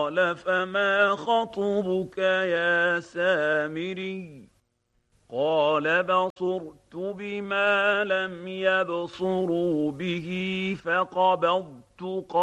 قال فما خطبك يا سامري قال بصرت بما لم يبصروا به فقبضت